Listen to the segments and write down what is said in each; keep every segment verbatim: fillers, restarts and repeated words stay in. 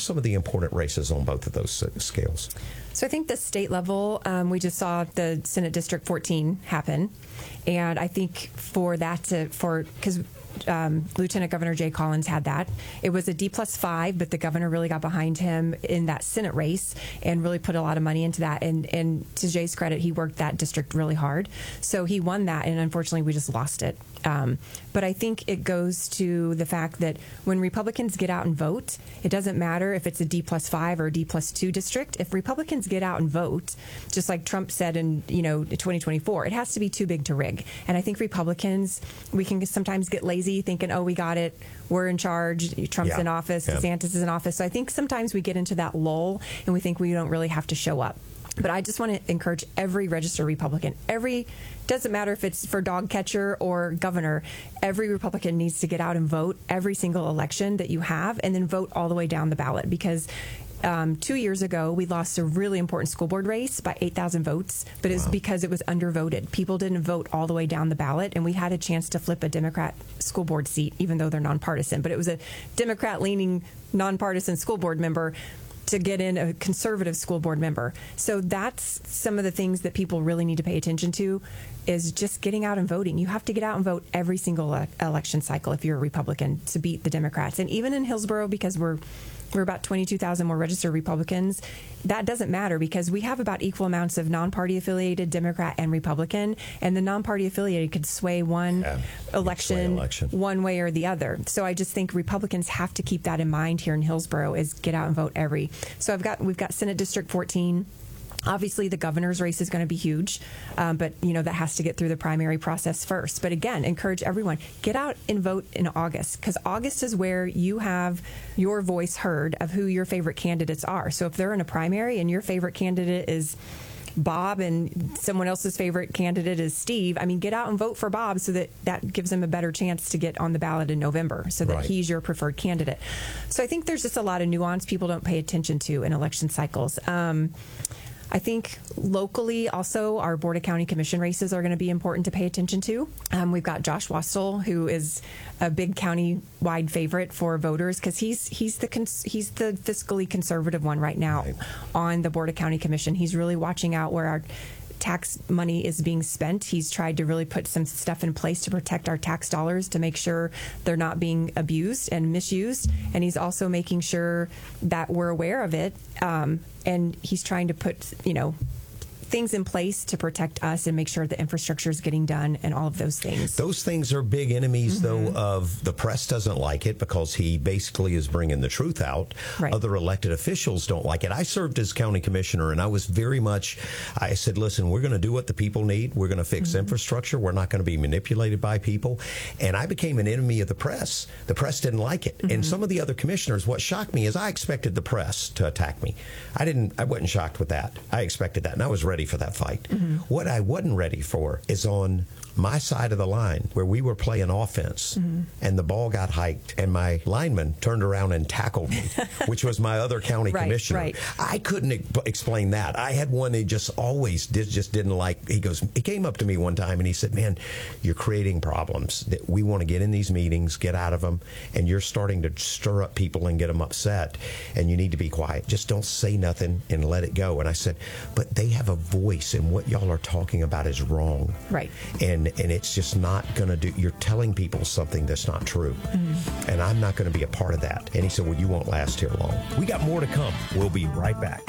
some of the important races on both of those scales? So I think the state level, um, we just saw the Senate District fourteen happen. And I think for that to, for, because um, Lieutenant Governor Jay Collins had that. It was a D plus five, but the governor really got behind him in that Senate race and really put a lot of money into that. And, and to Jay's credit, he worked that district really hard. So he won that, and unfortunately, we just lost it. Um, but I think it goes to the fact that when Republicans get out and vote, it doesn't matter if it's a D plus five or a D plus two district. If Republicans get out and vote, just like Trump said in, you know, twenty twenty-four, it has to be too big to rig. And I think Republicans, we can sometimes get lazy thinking, oh, we got it. We're in charge. Trump's yeah. in office. Yeah. DeSantis is in office. So I think sometimes we get into that lull and we think we don't really have to show up. But I just want to encourage every registered Republican, every, doesn't matter if it's for dog catcher or governor, every Republican needs to get out and vote every single election that you have, and then vote all the way down the ballot. Because um, two years ago, we lost a really important school board race by eight thousand votes, but it's wow. because it was undervoted. People didn't vote all the way down the ballot, and we had a chance to flip a Democrat school board seat, even though they're nonpartisan. But it was a Democrat-leaning nonpartisan school board member to get in a conservative school board member. So that's some of the things that people really need to pay attention to, is just getting out and voting. You have to get out and vote every single ele- election cycle if you're a Republican to beat the Democrats. And even in Hillsborough, because we're we're about twenty-two thousand more registered Republicans, that doesn't matter because we have about equal amounts of non-party affiliated Democrat and Republican, and the non-party affiliated could sway one yeah, election, election one way or the other. So I just think Republicans have to keep that in mind here in Hillsborough, is get out and vote every. So I've got we've got Senate District fourteen. Obviously, the governor's race is going to be huge, um, but, you know, that has to get through the primary process first. But again, encourage everyone, get out and vote in August, because August is where you have your voice heard of who your favorite candidates are. So if they're in a primary and your favorite candidate is Bob and someone else's favorite candidate is Steve, I mean, get out and vote for Bob so that that gives him a better chance to get on the ballot in November, so that right. he's your preferred candidate. So I think there's just a lot of nuance people don't pay attention to in election cycles. Um, I think locally also our Board of County Commission races are going to be important to pay attention to. Um, we've got Josh Wastel, who is a big county-wide favorite for voters because he's he's the cons- he's the fiscally conservative one right now right. on the Board of County Commission. He's really watching out where our tax money is being spent. He's tried to really put some stuff in place to protect our tax dollars to make sure they're not being abused and misused. And he's also making sure that we're aware of it. Um, and he's trying to put, you know, things in place to protect us and make sure the infrastructure is getting done and all of those things. Those things are big enemies, mm-hmm. though, of the press doesn't like it because he basically is bringing the truth out. Right. Other elected officials don't like it. I served as county commissioner, and I was very much, I said, listen, we're going to do what the people need. We're going to fix mm-hmm. infrastructure. We're not going to be manipulated by people. And I became an enemy of the press. The press didn't like it. Mm-hmm. And some of the other commissioners, what shocked me is I expected the press to attack me. I didn't, I wasn't shocked with that. I expected that, and I was ready for that fight. Mm-hmm. What I wasn't ready for is on my side of the line where we were playing offense mm-hmm. and the ball got hiked and my lineman turned around and tackled me, which was my other county right, commissioner. Right. I couldn't e- explain that. I had one that just always did, just didn't like. He goes, he came up to me one time and he said, man, you're creating problems that we want to get in these meetings, get out of them, and you're starting to stir up people and get them upset, and you need to be quiet. Just don't say nothing and let it go. And I said, but they have a voice and what y'all are talking about is wrong. Right. And and it's just not going to do, you're telling people something that's not true. Mm-hmm. And I'm not going to be a part of that. And he said, well, you won't last here long. We got more to come. We'll be right back.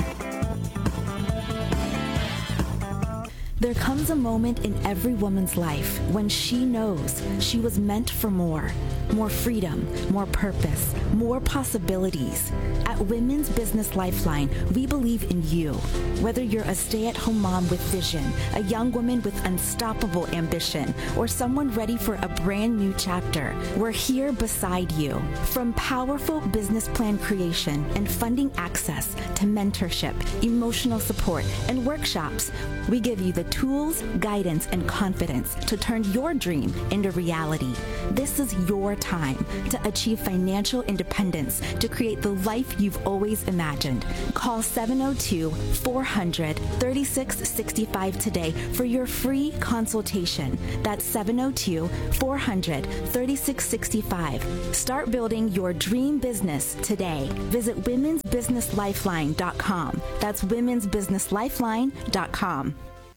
There comes a moment in every woman's life when she knows she was meant for more. More freedom, more purpose, more possibilities. At Women's Business Lifeline, we believe in you. Whether you're a stay-at-home mom with vision, a young woman with unstoppable ambition, or someone ready for a brand new chapter, we're here beside you. From powerful business plan creation and funding access to mentorship, emotional support, and workshops, we give you the tools, guidance, and confidence to turn your dream into reality. This is your time to achieve financial independence to create the life you've always imagined. Call seven oh two, four hundred, thirty-six sixty-five today for your free consultation. That's seven oh two, four hundred, thirty-six sixty-five. Start building your dream business today. Visit women's business lifeline dot com. That's women's business lifeline dot com.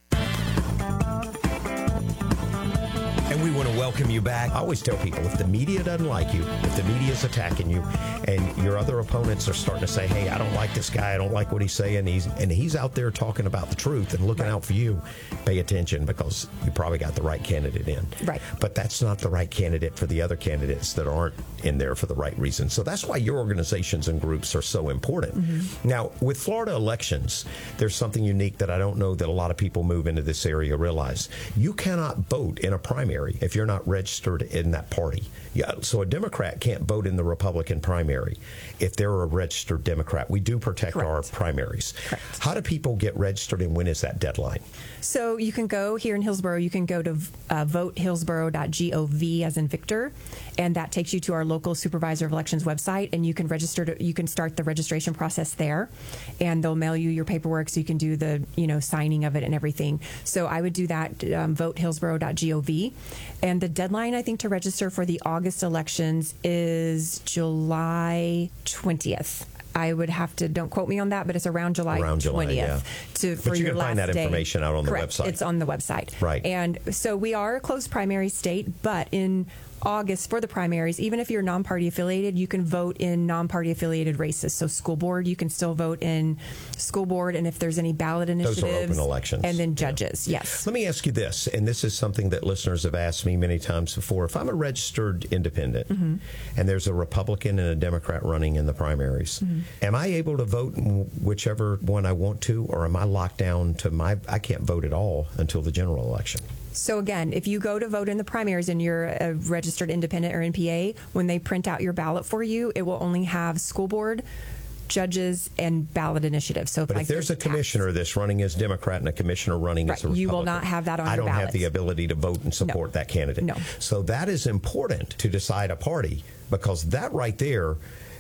And we want to welcome you back. I always tell people, if the media doesn't like you, if the media is attacking you, and your other opponents are starting to say, hey, I don't like this guy, I don't like what he's saying, he's, and he's out there talking about the truth and looking right. out for you, pay attention, because you probably got the right candidate in. Right. But that's not the right candidate for the other candidates that aren't in there for the right reason. So that's why your organizations and groups are so important. Mm-hmm. Now, with Florida elections, there's something unique that I don't know that a lot of people move into this area realize. You cannot vote in a primary if you're not registered in that party. Yeah, so a Democrat can't vote in the Republican primary if they're a registered Democrat. We do protect Correct. our primaries. Correct. How do people get registered, and when is that deadline? So you can go here in Hillsborough, you can go to uh, vote hillsborough dot gov as in Victor, and that takes you to our local supervisor of elections website, and you can register to, you can start the registration process there, and they'll mail you your paperwork so you can do the, you know, signing of it and everything. So I would do that, um, vote hillsborough dot gov, and the deadline I think to register for the August elections is July twentieth. I would have to, don't quote me on that, but it's around July around July, twentieth. Yeah. To, for but you your can last find that day. information out on Correct. the website. It's on the website. Right. And so we are a closed primary state, but in August for the primaries, even if you're non-party affiliated, you can vote in non-party affiliated races. So school board, you can still vote in school board, and if there's any ballot initiatives. Those are open elections. And then judges, yeah. yes. Let me ask you this, and this is something that listeners have asked me many times before. If I'm a registered independent, mm-hmm. and there's a Republican and a Democrat running in the primaries, mm-hmm. am I able to vote in whichever one I want to, or am I locked down to my, I can't vote at all until the general election? So again, if you go to vote in the primaries and you're a registered independent or N P A, when they print out your ballot for you, it will only have school board, judges, and ballot initiatives. So, if, but like, if there's a commissioner tax, that's running as Democrat and a commissioner running right, as a Republican, you will not have that on I your don't ballots. have the ability to vote and support No. that candidate. No. So that is important to decide a party, because that right there,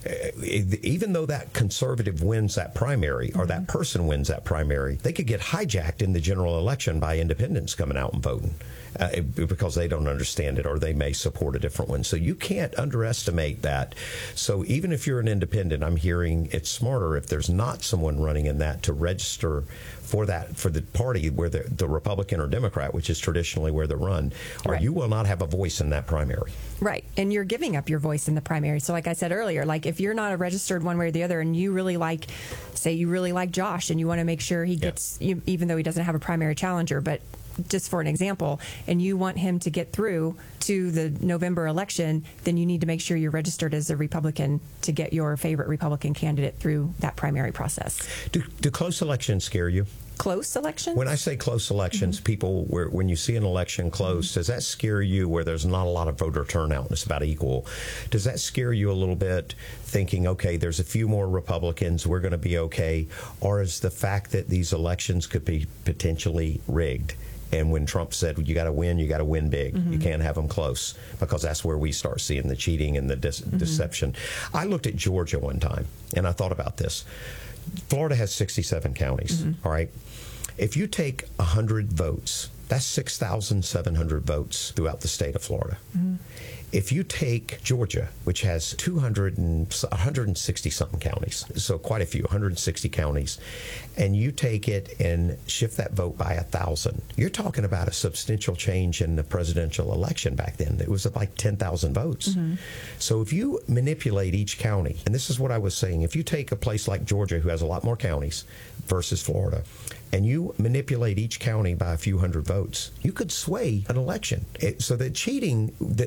even though that conservative wins that primary, or that person wins that primary, they could get hijacked in the general election by independents coming out and voting uh, because they don't understand it, or they may support a different one. So you can't underestimate that. So even if you're an independent, I'm hearing it's smarter, if there's not someone running in that, to register for that, for the party where the, the Republican or Democrat, which is traditionally where they run, or right. you will not have a voice in that primary. Right. And you're giving up your voice in the primary. So like I said earlier, like if you're not a registered one way or the other, and you really like, say you really like Josh, and you want to make sure he gets, yeah. you, even though he doesn't have a primary challenger, but just for an example, and you want him to get through to the November election, then you need to make sure you're registered as a Republican to get your favorite Republican candidate through that primary process. Do, do close elections scare you? Close elections? When I say close elections, mm-hmm. people, where, when you see an election close, mm-hmm. does that scare you, where there's not a lot of voter turnout and it's about equal? Does that scare you a little bit, thinking, okay, there's a few more Republicans, we're going to be okay? Or is the fact that these elections could be potentially rigged? And when Trump said, you got to win, you got to win big. Mm-hmm. You can't have them close, because that's where we start seeing the cheating and the de- mm-hmm. deception. I looked at Georgia one time, and I thought about this. Florida has sixty-seven counties, mm-hmm. all right? If you take one hundred votes, that's six thousand seven hundred votes throughout the state of Florida. Mm-hmm. If you take Georgia, which has two hundred and one hundred sixty something counties, so quite a few, one hundred sixty counties, and you take it and shift that vote by a thousand, you're talking about a substantial change in the presidential election back then. It was like ten thousand votes. Mm-hmm. So if you manipulate each county, and this is what I was saying, if you take a place like Georgia, who has a lot more counties versus Florida, and you manipulate each county by a few hundred votes, you could sway an election. It, so the cheating that they were talking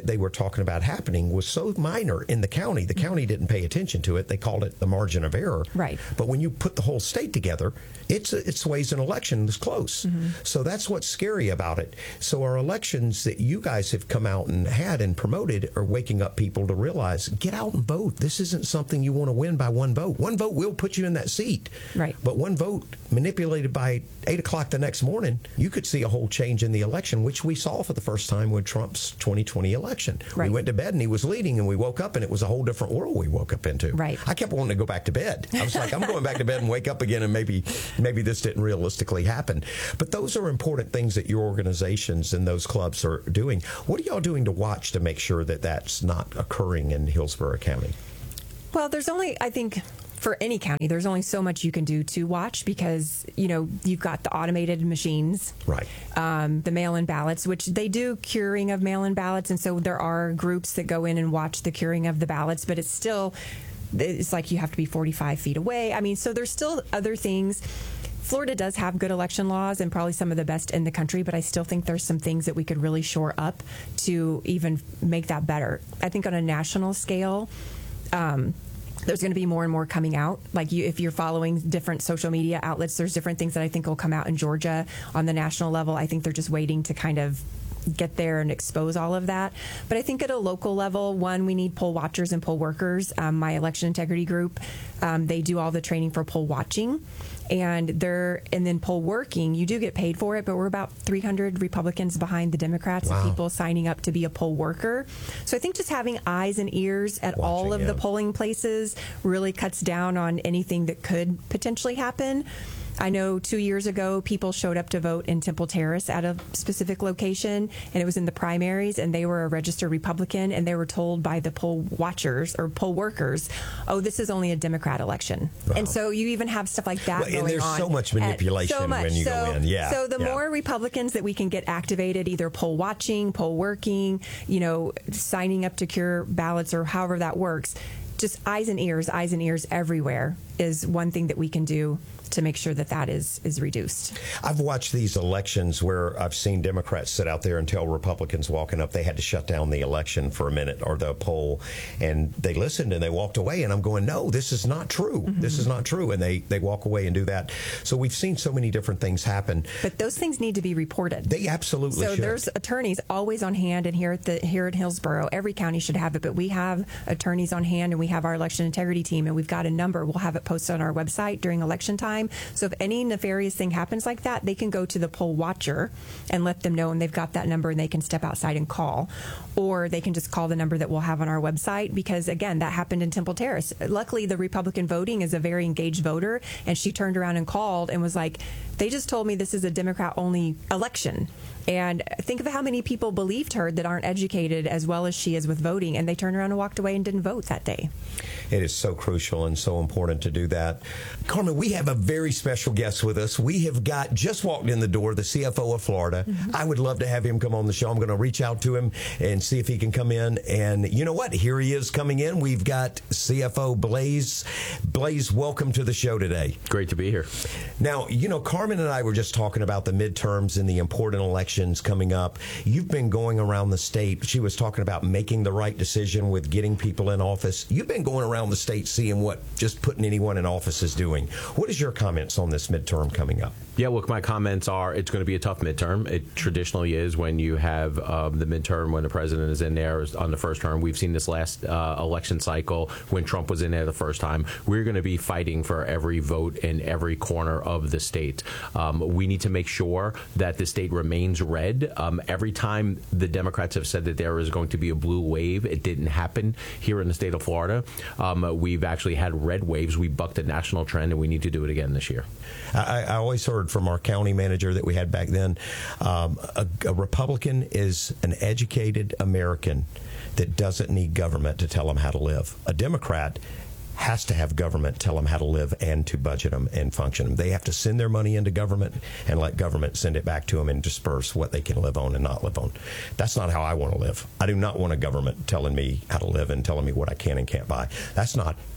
talking about happening was so minor in the county. The county didn't pay attention to it. They called it the margin of error. Right. But when you put the whole state together, it's it sways an election that's close. Mm-hmm. So that's what's scary about it. So our elections that you guys have come out and had and promoted are waking up people to realize, get out and vote. This isn't something you want to win by one vote. One vote will put you in that seat. Right. But one vote manipulated by eight o'clock the next morning, you could see a whole change in the election, which we saw for the first time with Trump's twenty twenty election. Right. We went to bed and he was leading, and we woke up and it was a whole different world we woke up into. Right. I kept wanting to go back to bed. I was like, I'm going back to bed and wake up again, and maybe maybe this didn't realistically happen. But those are important things that your organizations and those clubs are doing. What are y'all doing to watch to make sure that that's not occurring in Hillsborough County? Well, there's only, I think, for any county, there's only so much you can do to watch because, you know, you've got the automated machines. Right. Um, the mail-in ballots, which they do curing of mail-in ballots. And so there are groups that go in and watch the curing of the ballots, but it's still, it's like you have to be forty-five feet away. I mean, so there's still other things. Florida does have good election laws and probably some of the best in the country, but I still think there's some things that we could really shore up to even make that better. I think on a national scale, um, there's going to be more and more coming out. Like you, if you're following different social media outlets, there's different things that I think will come out in Georgia on the national level. I think they're just waiting to kind of get there and expose all of that. But I think at a local level, one, we need poll watchers and poll workers. Um, my election integrity group, um, they do all the training for poll watching. And they're and then poll working, you do get paid for it, but we're about three hundred Republicans behind the Democrats wow. of people signing up to be a poll worker. So I think just having eyes and ears at Watching, all of yeah. the polling places really cuts down on anything that could potentially happen. I know two years ago, people showed up to vote in Temple Terrace at a specific location, and it was in the primaries, and they were a registered Republican, and they were told by the poll watchers or poll workers, oh, this is only a Democrat election. Wow. And so you even have stuff like that well, going and there's on. so much manipulation so much. when you so, go in. Yeah. So the yeah. more Republicans that we can get activated, either poll watching, poll working, you know, signing up to cure ballots or however that works, just eyes and ears, eyes and ears everywhere is one thing that we can do to make sure that that is is reduced. I've watched these elections where I've seen Democrats sit out there and tell Republicans walking up they had to shut down the election for a minute or the poll, and they listened and they walked away, and I'm going, no, this is not true. Mm-hmm. This is not true, and they, they walk away and do that. So we've seen so many different things happen. But those things need to be reported. They absolutely so should. There's attorneys always on hand, and here at the here at Hillsborough, every county should have it, but we have attorneys on hand, and we have our election integrity team, and we've got a number. We'll have it posted on our website during election time. So if any nefarious thing happens like that, they can go to the poll watcher and let them know, and they've got that number, and they can step outside and call. Or they can just call the number that we'll have on our website, because, again, that happened in Temple Terrace. Luckily, the Republican voting is a very engaged voter, and she turned around and called and was like, they just told me this is a Democrat-only election. And think of how many people believed her that aren't educated as well as she is with voting, and they turned around and walked away and didn't vote that day. It is so crucial and so important to do that. Carmen, we have a very special guest with us. We have got, just walked in the door, the C F O of Florida. Mm-hmm. I would love to have him come on the show. I'm going to reach out to him and see if he can come in. And you know what? Here he is coming in. We've got C F O Blaze. Blaze, welcome to the show today. Great to be here. Now, you know, Carmen and I were just talking about the midterms and the important elections coming up. You've been going around the state. She was talking about making the right decision with getting people in office. You've been going around the state seeing what just putting anyone in office is doing. What is your comments on this midterm coming up? Yeah, look, my comments are it's going to be a tough midterm. It traditionally is when you have um, the midterm when the president is in there on the first term. We've seen this last uh, election cycle when Trump was in there the first time. We're going to be fighting for every vote in every corner of the state. Um, we need to make sure that the state remains red. Um, every time the Democrats have said that there is going to be a blue wave, it didn't happen here in the state of Florida. Um, we've actually had red waves. We bucked a national trend, and we need to do it again this year. I, I always heard from our county manager that we had back then, um, a, a Republican is an educated American that doesn't need government to tell them how to live. A Democrat has to have government tell them how to live and to budget them and function them. They have to send their money into government and let government send it back to them and disperse what they can live on and not live on. That's not how I want to live. I do not want a government telling me how to live and telling me what I can and can't buy. That's not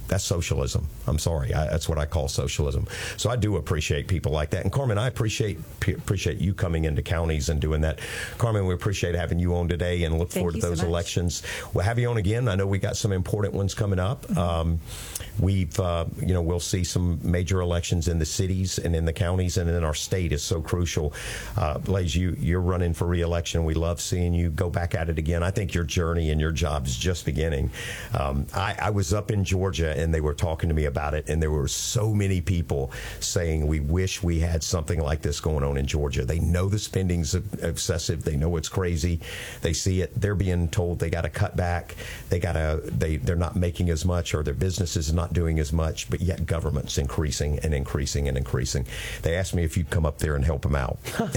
That's socialism. I'm sorry. I, that's what I call socialism. So I do appreciate people like that. And Carmen, I appreciate p- appreciate you coming into counties and doing that. Carmen, we appreciate having you on today and look Thank forward to you so those much. elections. We'll have you on again. I know we got some important ones coming up. Mm-hmm. Um, we've, uh, you know, we'll see some major elections in the cities and in the counties, and then our state is so crucial. Uh, Blaze, you, you're running for re-election. We love seeing you go back at it again. I think your journey and your job is just beginning. Um, I, I was up in Georgia, and they were talking to me about it, and there were so many people saying we wish we had something like this going on in Georgia. They know the spending's excessive. They know it's crazy. They see it. They're being told they got to cut back. They got to. They they're not making as much, or their business is not doing as much. But yet government's increasing and increasing and increasing. They asked me if you'd come up there and help them out.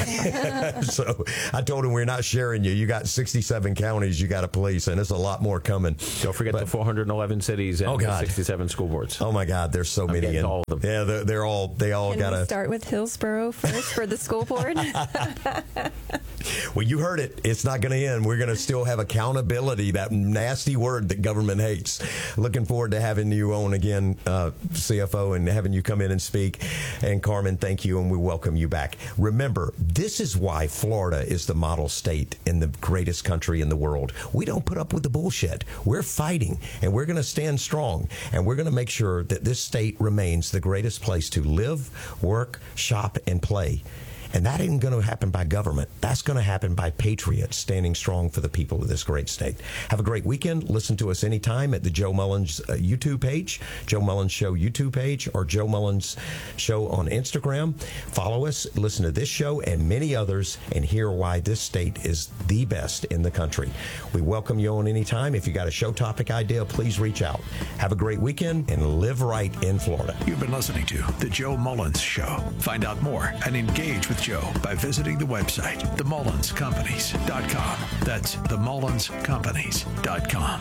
So I told them we're not sharing you. You got sixty-seven counties you got to police, and there's a lot more coming. Don't forget But- the four hundred eleven cities and Oh, the God. sixty-seven school boards. Oh my God, there's so I'm many. getting And- to all of them. Yeah, they're, they're all. They all Can got we to. start with Hillsborough first for the school board? Well, you heard it. It's not going to end. We're going to still have accountability, that nasty word that government hates. Looking forward to having you on again, uh, C F O, and having you come in and speak. And Carmen, thank you, and we welcome you back. Remember, this is why Florida is the model state in the greatest country in the world. We don't put up with the bullshit. We're fighting, and we're going to stand strong, and we're going to make sure that this state remains the greatest place to live, work, shop, and play. And that isn't going to happen by government. That's going to happen by patriots standing strong for the people of this great state. Have a great weekend. Listen to us anytime at the Joe Mullins uh, YouTube page, Joe Mullins Show YouTube page, or Joe Mullins Show on Instagram. Follow us, listen to this show and many others, and hear why this state is the best in the country. We welcome you on anytime. If you got a show topic idea, please reach out. Have a great weekend and live right in Florida. You've been listening to The Joe Mullins Show. Find out more and engage with Joe by visiting the website, the mullins companies dot com. That's the mullins companies dot com.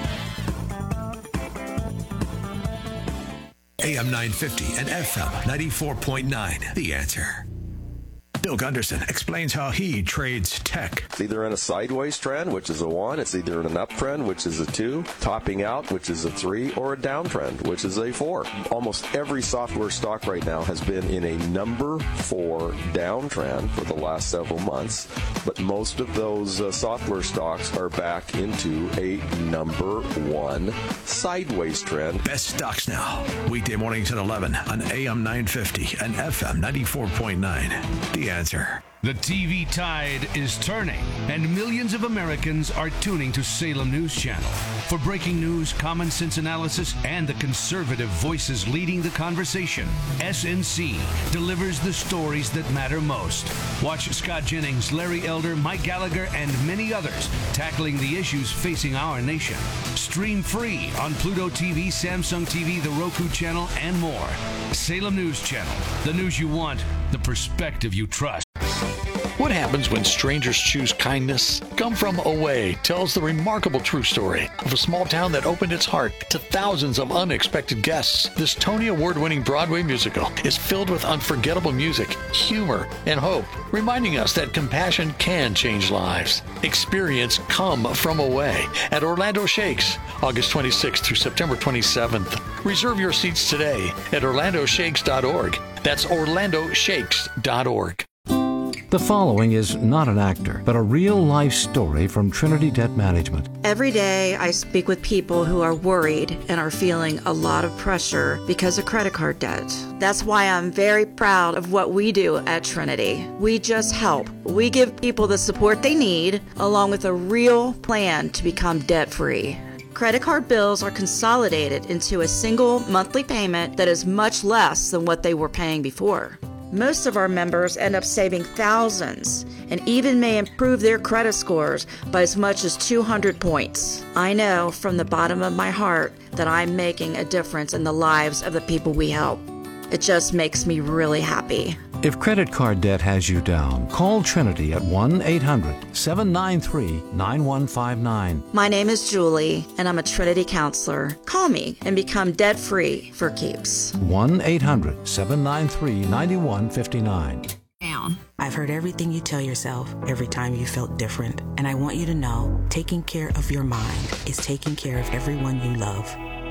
A M nine fifty and F M ninety-four point nine. The Answer. Bill Gunderson explains how he trades tech. It's either in a sideways trend, which is a one. It's either in an uptrend, which is a two. Topping out, which is a three. Or a downtrend, which is a four. Almost every software stock right now has been in a number four downtrend for the last several months. But most of those uh, software stocks are back into a number one sideways trend. Best stocks now. Weekday mornings at eleven on A M nine fifty and F M ninety-four point nine. The Answer. The T V tide is turning, and millions of Americans are tuning to Salem News Channel. For breaking news, common sense analysis, and the conservative voices leading the conversation, S N C delivers the stories that matter most. Watch Scott Jennings, Larry Elder, Mike Gallagher, and many others tackling the issues facing our nation. Stream free on Pluto T V, Samsung T V, the Roku channel, and more. Salem News Channel, the news you want, the perspective you trust. What happens when strangers choose kindness? Come From Away tells the remarkable true story of a small town that opened its heart to thousands of unexpected guests. This Tony Award-winning Broadway musical is filled with unforgettable music, humor, and hope, reminding us that compassion can change lives. Experience Come From Away at Orlando Shakes, August twenty-sixth through September twenty-seventh. Reserve your seats today at orlando shakes dot org. That's orlando shakes dot org. The following is not an actor, but a real-life story from Trinity Debt Management. Every day I speak with people who are worried and are feeling a lot of pressure because of credit card debt. That's why I'm very proud of what we do at Trinity. We just help. We give people the support they need, along with a real plan to become debt-free. Credit card bills are consolidated into a single monthly payment that is much less than what they were paying before. Most of our members end up saving thousands and even may improve their credit scores by as much as two hundred points. I know from the bottom of my heart that I'm making a difference in the lives of the people we help. It just makes me really happy. If credit card debt has you down, call Trinity at one eight hundred seven nine three nine one five nine. My name is Julie, and I'm a Trinity counselor. Call me and become debt-free for keeps. one eight hundred seven nine three nine one five nine. Down. I've heard everything you tell yourself every time you felt different, and I want you to know taking care of your mind is taking care of everyone you love.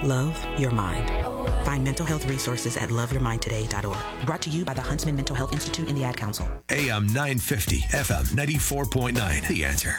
Love Your Mind. Find mental health resources at love your mind today dot org. Brought to you by the Huntsman Mental Health Institute and the Ad Council. A M nine fifty, F M ninety-four point nine. The Answer.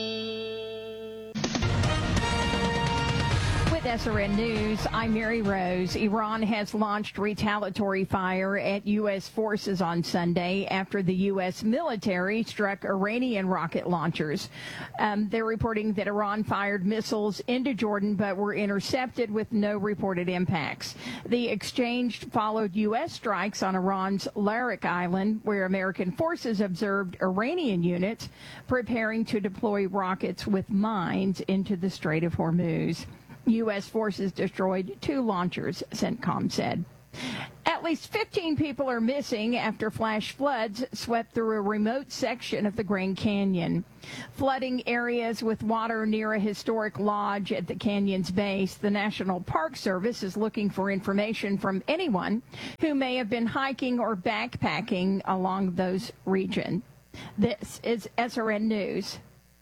S R N News, I'm Mary Rose. Iran has launched retaliatory fire at U S forces on Sunday after the U S military struck Iranian rocket launchers. Um, they're reporting that Iran fired missiles into Jordan but were intercepted with no reported impacts. The exchange followed U S strikes on Iran's Larak Island, where American forces observed Iranian units preparing to deploy rockets with mines into the Strait of Hormuz. U S forces destroyed two launchers, CENTCOM said. At least fifteen people are missing after flash floods swept through a remote section of the Grand Canyon. Flooding areas with water near a historic lodge at the canyon's base, the National Park Service is looking for information from anyone who may have been hiking or backpacking along those regions. This is S R N News.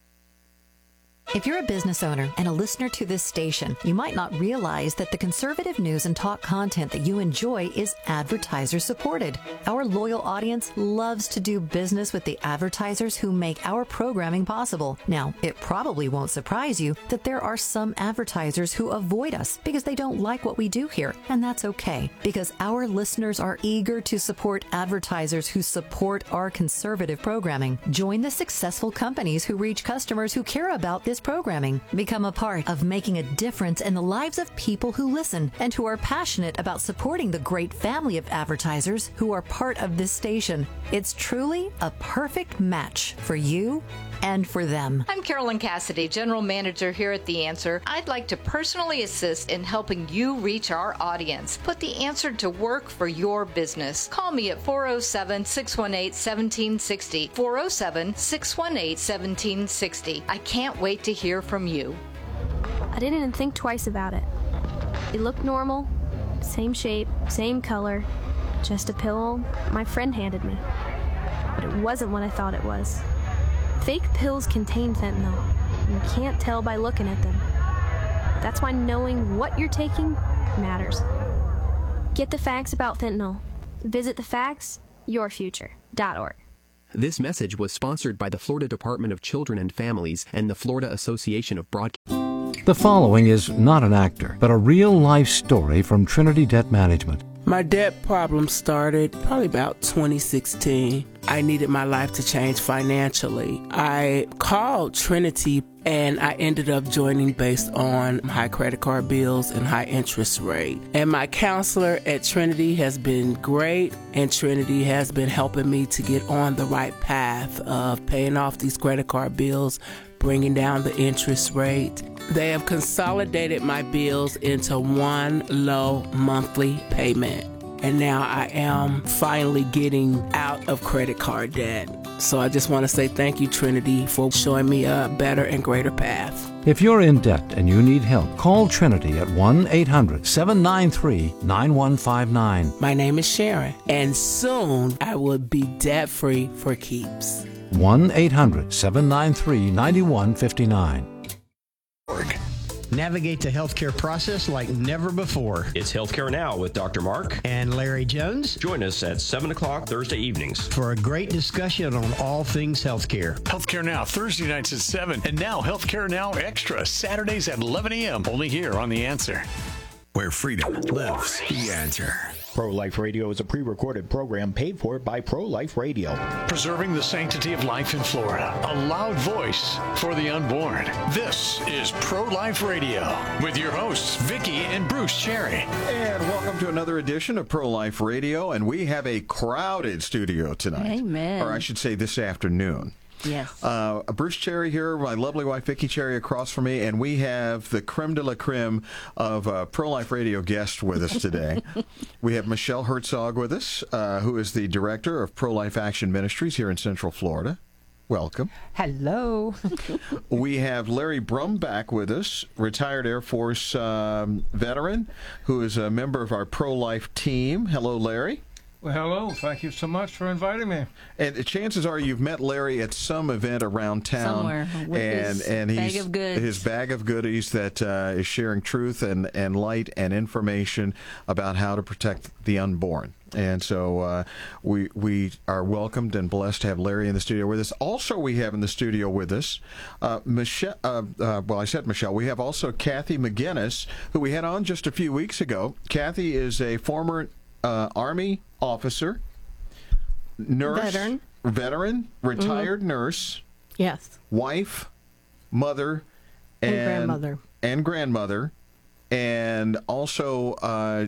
If you're a business owner and a listener to this station, you might not realize that the conservative news and talk content that you enjoy is advertiser supported. Our loyal audience loves to do business with the advertisers who make our programming possible. Now, it probably won't surprise you that there are some advertisers who avoid us because they don't like what we do here, and that's okay, because our listeners are eager to support advertisers who support our conservative programming. Join the successful companies who reach customers who care about this programming. Become a part of making a difference in the lives of people who listen and who are passionate about supporting the great family of advertisers who are part of this station. It's truly a perfect match for you and for them. I'm Carolyn Cassidy, General Manager here at The Answer. I'd like to personally assist in helping you reach our audience. Put The Answer to work for your business. Call me at four oh seven, six one eight, one seven six oh, four oh seven, six one eight, one seven six oh. I can't wait to hear from you. I didn't even think twice about it. It looked normal, same shape, same color, just a pill my friend handed me. But it wasn't what I thought it was. Fake pills contain fentanyl. You can't tell by looking at them. That's why knowing what you're taking matters. Get the facts about fentanyl. Visit the facts your future dot org. This message was sponsored by the Florida Department of Children and Families and the Florida Association of Broadcasters. The following is not an actor, but a real-life story from Trinity Debt Management. My debt problem started probably about twenty sixteen. I needed my life to change financially. I called Trinity and I ended up joining based on high credit card bills and high interest rate. And my counselor at Trinity has been great, and Trinity has been helping me to get on the right path of paying off these credit card bills, bringing down the interest rate. They have consolidated my bills into one low monthly payment. And now I am finally getting out of credit card debt. So I just want to say thank you, Trinity, for showing me a better and greater path. If you're in debt and you need help, call Trinity at one eight hundred, seven nine three, nine one five nine. My name is Sharon, and soon I will be debt-free for keeps. one eight hundred, seven nine three, nine one five nine. Navigate the healthcare process like never before. It's Healthcare Now with Doctor Mark and Larry Jones. Join us at seven o'clock Thursday evenings for a great discussion on all things healthcare. Healthcare Now, Thursday nights at seven, and now Healthcare Now Extra, Saturdays at eleven a.m. Only here on The Answer. Where freedom lives. The Answer. Pro-Life Radio is a pre-recorded program paid for by Pro-Life Radio. Preserving the sanctity of life in Florida. A loud voice for the unborn. This is Pro-Life Radio with your hosts, Vicki and Bruce Cherry. And welcome to another edition of Pro-Life Radio. And we have a crowded studio tonight. Amen. Or I should say this afternoon. Yes. Uh, Bruce Cherry here, my lovely wife Vicki Cherry across from me, and we have the creme de la creme of uh, Pro-Life Radio guests with us today. We have Michelle Herzog with us, uh, who is the director of Pro-Life Action Ministries here in Central Florida. Welcome. Hello. We have Larry Brum back with us, retired Air Force um, veteran, who is a member of our pro-life team. Hello, Larry. Well, hello. Thank you so much for inviting me. And chances are you've met Larry at some event around town. Somewhere with and, his and bag he's, of goods. His bag of goodies that uh, is sharing truth and, and light and information about how to protect the unborn. And so uh, we we are welcomed and blessed to have Larry in the studio with us. Also, we have in the studio with us uh, Michelle. Uh, uh, well, I said Michelle. We have also Kathy McGinnis, who we had on just a few weeks ago. Kathy is a former uh, Army officer, nurse, Veteran, veteran, retired mm-hmm. nurse. Yes. Wife, mother, and, and grandmother, and grandmother, and also. Uh,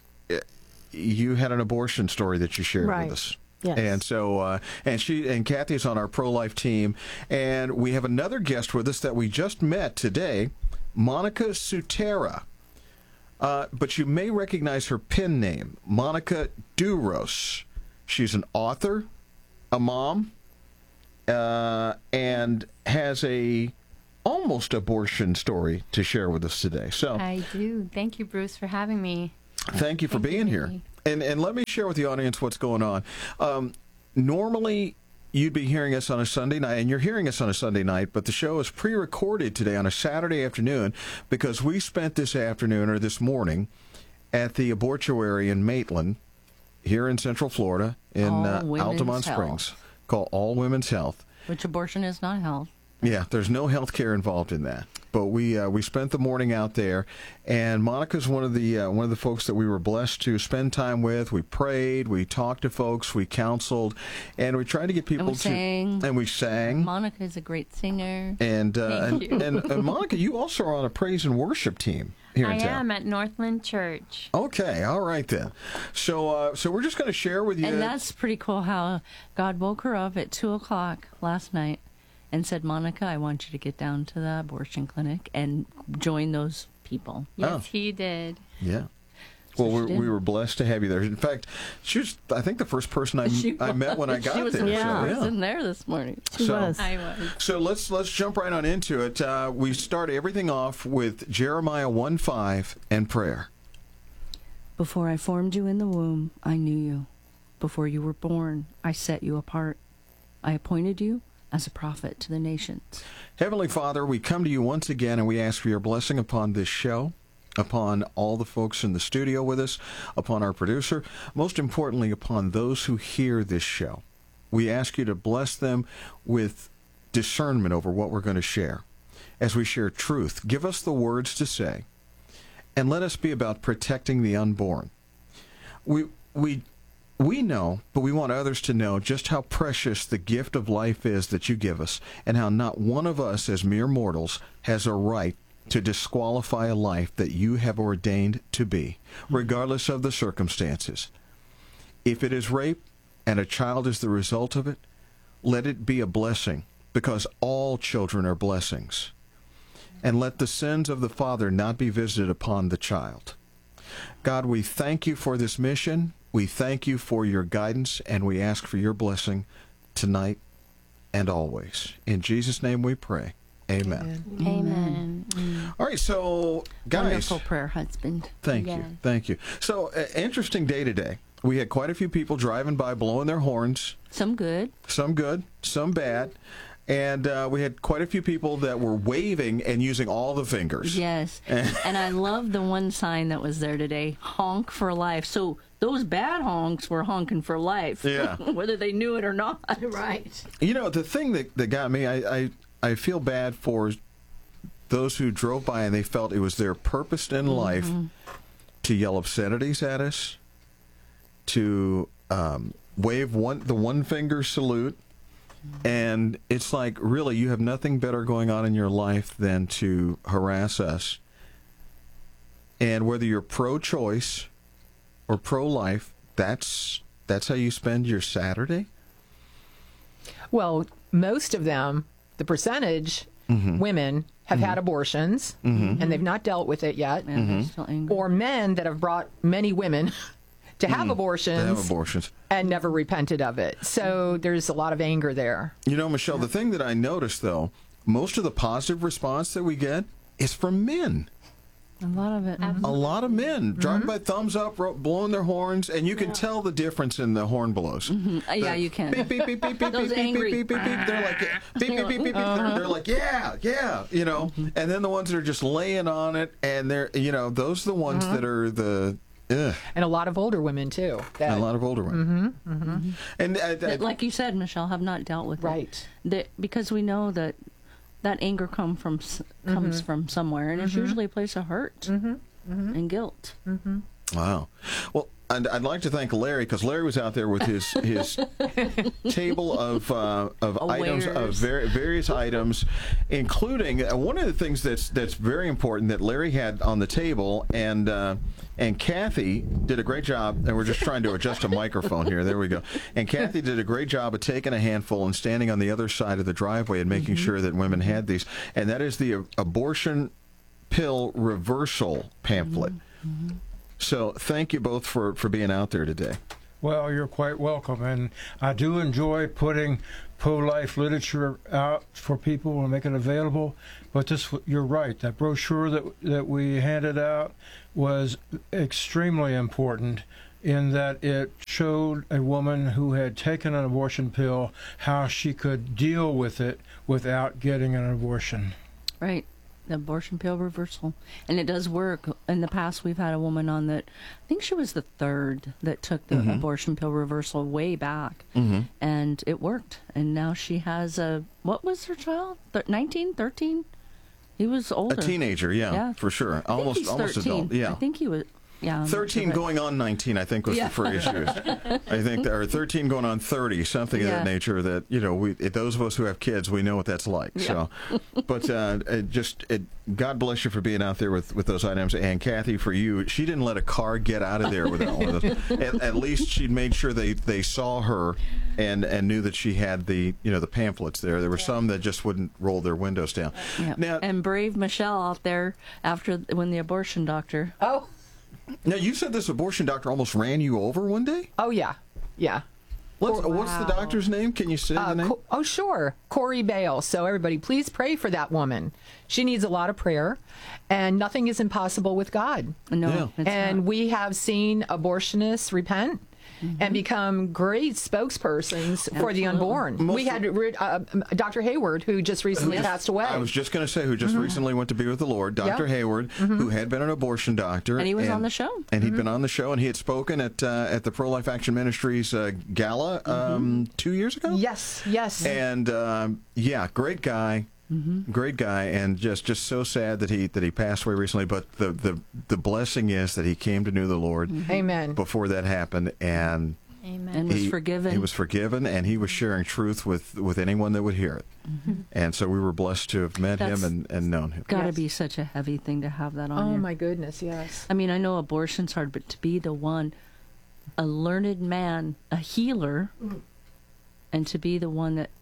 You had an abortion story that you shared right. with us. Yes. And so, uh, and she and Kathy's on our pro-life team, and we have another guest with us that we just met today, Monica Sutera. Uh, but you may recognize her pen name, Monica Duros. She's an author, a mom, uh, and has a almost abortion story to share with us today. So I do. Thank you, Bruce, for having me. Thank you for Thank being you, here. And and let me share with the audience what's going on. Um, normally, you'd be hearing us on a Sunday night, and you're hearing us on a Sunday night, but the show is pre-recorded today on a Saturday afternoon because we spent this afternoon or this morning at the abortuary in Maitland, here in Central Florida, in uh, Altamont Springs, called All Women's Health. Which abortion is not health. Yeah, there's no health care involved in that. But we uh, we spent the morning out there, and Monica's one of the uh, one of the folks that we were blessed to spend time with. We prayed, we talked to folks, we counseled, and we tried to get people and we to sang. and we sang. Monica is a great singer. And uh, Thank and, you. and, and Monica, you also are on a praise and worship team here I in town. am at Northland Church. Okay, all right then. So uh, so we're just going to share with you. And that's pretty cool how God woke her up at two o'clock last night and said, Monica, I want you to get down to the abortion clinic and join those people. Yes, Oh. he did. Yeah. Well, she we're, did. we were blessed to have you there. In fact, she was, I think, the first person I, She I met when I was. got she was there. the So, first yeah. person there this morning. She So- was. I was. So let's let's jump right on into it. Uh, we start everything off with Jeremiah one five and prayer. Before I formed you in the womb, I knew you. Before you were born, I set you apart. I appointed you as a prophet to the nations. Heavenly Father, we come to you once again and we ask for your blessing upon this show, upon all the folks in the studio with us, upon our producer, most importantly, upon those who hear this show. We ask you to bless them with discernment over what we're going to share. As we share truth, give us the words to say, and let us be about protecting the unborn. We we we know, but we want others to know just how precious the gift of life is that you give us, and how not one of us as mere mortals has a right to disqualify a life that you have ordained to be, regardless of the circumstances. If it is rape and a child is the result of it, let it be a blessing, because all children are blessings. And let the sins of the father not be visited upon the child. God, we thank you for this mission. We thank you for your guidance, and we ask for your blessing tonight and always. In Jesus' name we pray. Amen. Amen. Amen. All right, so, guys. Wonderful prayer, husband. Thank Yes. you. Thank you. So, uh, interesting day today. We had quite a few people driving by blowing their horns. Some good. Some good, some bad. And uh, we had quite a few people that were waving and using all the fingers. Yes. And I love the one sign that was there today, honk for life. So those bad honks were honking for life. Yeah. Whether they knew it or not. Right. You know, the thing that, that got me, I, I, I feel bad for those who drove by and they felt it was their purpose in life Mm-hmm. to yell obscenities at us, to um, wave one the one finger salute. And it's like, really, you have nothing better going on in your life than to harass us. And whether you're pro-choice or pro-life, that's that's how you spend your Saturday? Well, most of them, the percentage, Mhm. women have Mhm. had abortions, Mhm. and they've not dealt with it yet. And they're Mhm. still angry. Or men that have brought many women to have Mhm. abortions, To have abortions. and never repented of it. So there's a lot of anger there. You know, Michelle, the thing that I noticed, though, most of the positive response that we get is from men. A lot of it. A lot of men driving Mm-hmm. by, thumbs up, ro- blowing their horns, and you can tell the difference in the horn blows. Mm-hmm. Uh, yeah, The you can. Beep, beep, beep, beep, beep, Those beep, angry. beep, beep, beep, beep. They're like, yeah, beep, beep, beep, beep, beep. They're, they're like, yeah, yeah, you know. And then the ones that are just laying on it, and they're, you know, those are the ones Mhm. that are the, ugh. And a lot of older women, too. That, And a lot of older women. Mm-hmm, mm-hmm. And uh, That, like you said, Michelle, have not dealt with Right. it. That, because we know that that anger come from s- comes Mhm. from somewhere, and it's Mhm. usually a place of hurt Mm-hmm. Mm-hmm. and guilt. Mm-hmm. Wow. Well, I'd, I'd like to thank Larry, because Larry was out there with his his table of uh, of items of Wares. ver- various items, including uh, one of the things that's that's very important that Larry had on the table, and uh, and Kathy did a great job. And we're just trying to adjust a microphone here. There we go. And Kathy did a great job of taking a handful and standing on the other side of the driveway and making Mm-hmm. sure that women had these. And that is the uh, abortion pill reversal pamphlet. Mm-hmm. So thank you both for, for being out there today. Well, you're quite welcome, and I do enjoy putting pro-life literature out for people and make it available. But this, you're right, that brochure that that we handed out was extremely important in that it showed a woman who had taken an abortion pill how she could deal with it without getting an abortion. Right. The abortion pill reversal. And it does work. In the past, we've had a woman on that, I think she was the third that took the Mhm. abortion pill reversal way back. Mm-hmm. And it worked. And now she has a, what was her child? Th- nineteen, thirteen? He was older. A teenager, yeah, Yeah. for sure. I think Almost he's almost thirteen. adult, yeah. I think he was, yeah. I'm not thirteen sure, but- going on nineteen, I think was Yeah. the phrase used. I think, or thirteen going on thirty, something of Yeah. that nature. That you know, we those of us who have kids, we know what that's like. Yeah. So, but uh, it just it, God bless you for being out there with, with those items, and Kathy, for you, she didn't let a car get out of there without one of those. At, at least she made sure they, they saw her and and knew that she had the you know the pamphlets there. There were some that just wouldn't roll their windows down. Yeah. Now, and brave Michelle out there after when the abortion doctor. Oh. now you said this abortion doctor almost ran you over one day. Oh, yeah. Yeah. What's, what's the doctor's name? Can you say Uh, the name? Co- oh, sure. Corey Bale. So, everybody, please pray for that woman. She needs a lot of prayer, and nothing is impossible with God. No. Yeah. it's And not. we have seen abortionists repent. Mm-hmm. And become great spokespersons for the Absolutely. unborn. Most we had uh, Doctor Hayward, who just recently Yes. passed away. I was just going to say who just recently went to be with the Lord, Doctor Yeah. Hayward, who had been an abortion doctor, And he was on the show. and he'd been on the show, and he had spoken at uh, at the Pro Life Action Ministries uh, gala um, two years ago. Yes, yes. And um, yeah, great guy. Mm-hmm. Great guy, and just, just so sad that he that he passed away recently. But the, the the blessing is that he came to know the Lord Amen. before that happened, and Amen. And was he, forgiven. He was forgiven, and he was sharing truth with, with anyone that would hear it. Mm-hmm. And so we were blessed to have met That's him and, and known him. Got to Yes. be such a heavy thing to have that on Oh, here. my goodness, yes. I mean, I know abortion's hard, but to be the one, a learned man, a healer, and to be the one that